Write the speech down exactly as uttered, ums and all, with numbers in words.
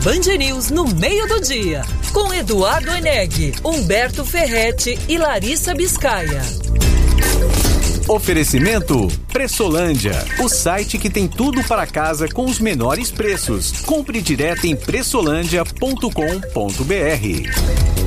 Band News no meio do dia, com Eduardo Eneg, Humberto Ferretti e Larissa Biscaia. Oferecimento Pressolândia, o site que tem tudo para casa com os menores preços. Compre direto em pressolândia ponto com ponto br.